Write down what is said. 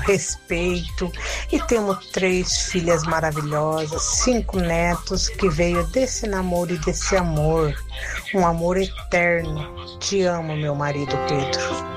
respeito e temos 3 filhas maravilhosas, 5 netos que veio desse namoro e desse amor, um amor eterno. Te amo, meu marido Pedro.